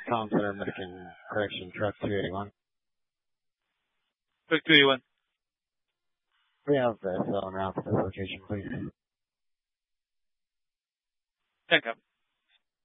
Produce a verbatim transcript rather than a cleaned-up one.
Tom Center, American Correction, Truck two eighty-one. Truck two eighty-one. We have the cell and route to this location, please. Check up.